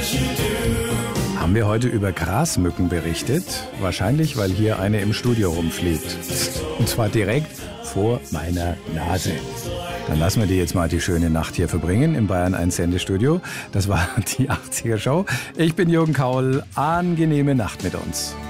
Haben wir heute über Grasmücken berichtet? Wahrscheinlich, weil hier eine im Studio rumfliegt. Und zwar direkt vor meiner Nase. Dann lassen wir die jetzt mal die schöne Nacht hier verbringen im Bayern 1 Sendestudio. Das war die 80er Show. Ich bin Jürgen Kaul. Angenehme Nacht mit uns.